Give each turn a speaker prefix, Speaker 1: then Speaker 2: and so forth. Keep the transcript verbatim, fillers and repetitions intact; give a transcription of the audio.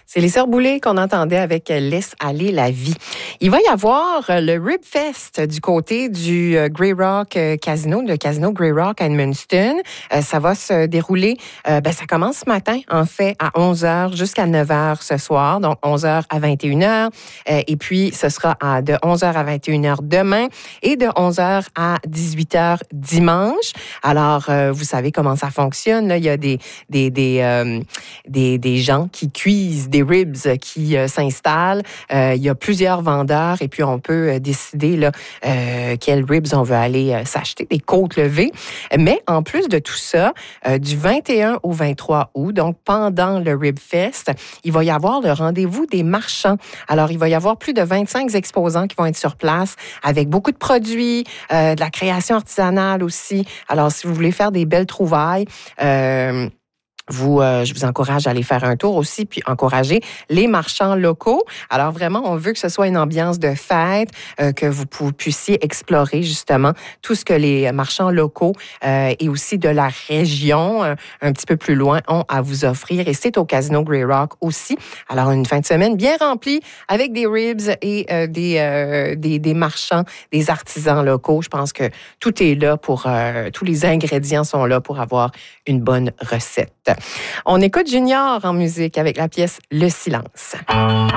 Speaker 1: C'est les Sœurs Boulay qu'on entendait avec Laisse aller la vie. Il va y avoir le Rib Fest du côté du Grey Rock Casino, le Casino Grey Rock à Edmundston. Euh, ça va se dérouler, euh, ben, ça commence ce matin, en fait, à onze heures jusqu'à neuf heures ce soir, donc onze heures à vingt et une heures. Euh, et puis, ce sera à, de onze heures à vingt et une heures demain et de onze heures à dix-huit heures dimanche. Alors, euh, vous savez comment ça fonctionne. Là. Il y a des, des, des, euh, des, des gens qui cuisent des ribs qui euh, s'installent. Euh, il y a plusieurs vendeurs et puis on peut euh, décider là, euh, quels ribs on veut aller euh, s'acheter, des côtes levées. Mais en plus de tout ça, euh, du vingt et un au vingt-trois août, donc pendant le Rib Fest, il va y avoir le rendez-vous des marchands. Alors, il va y avoir plus de vingt-cinq exposants qui vont être sur place avec beaucoup de produits, euh, de la création artisanale aussi. Alors, si vous voulez faire des belles trouvailles, euh, Vous, euh, je vous encourage à aller faire un tour aussi, puis encourager les marchands locaux. Alors vraiment, on veut que ce soit une ambiance de fête, euh, que vous puissiez explorer justement tout ce que les marchands locaux euh, et aussi de la région, euh, un petit peu plus loin, ont à vous offrir. Et c'est au Casino Grey Rock aussi. Alors une fin de semaine bien remplie avec des ribs et euh, des, euh, des des marchands, des artisans locaux. Je pense que tout est là pour euh, tous les ingrédients sont là pour avoir une bonne recette. On écoute Junior en musique avec la pièce Le Silence.